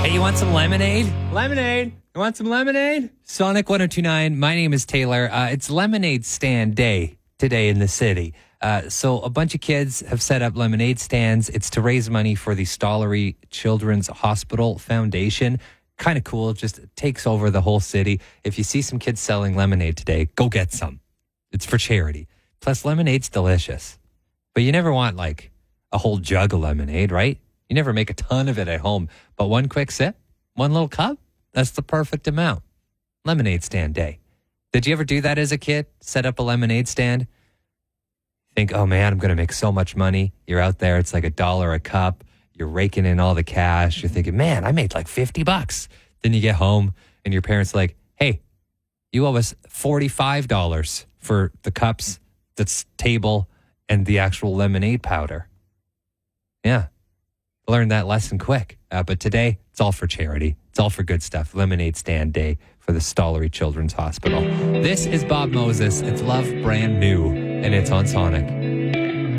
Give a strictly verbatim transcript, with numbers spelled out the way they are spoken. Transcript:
Hey, you want some lemonade? Lemonade. You want some lemonade? Sonic one oh two point nine. My name is Taylor. Uh, it's lemonade stand day today in the city. Uh, so a bunch of kids have set up lemonade stands. It's to raise money for the Stollery Children's Hospital Foundation. Kind of cool. Just takes over the whole city. If you see some kids selling lemonade today, go get some. It's for charity. Plus, lemonade's delicious. But you never want like a whole jug of lemonade, right? You never make a ton of it at home. But one quick sip, one little cup, that's the perfect amount. Lemonade stand day. Did you ever do that as a kid? Set up a lemonade stand? Think, oh man, I'm going to make so much money. You're out there, it's like a dollar a cup. You're raking in all the cash. You're thinking, man, I made like fifty bucks. Then you get home and your parents are like, hey, you owe us forty-five dollars for the cups, the table, and the actual lemonade powder. Yeah. Learn that lesson quick. Uh, but today, it's all for charity. It's all for good stuff. Lemonade stand day for the Stollery Children's Hospital. This is Bob Moses. It's Love Brand New, and it's on Sonic.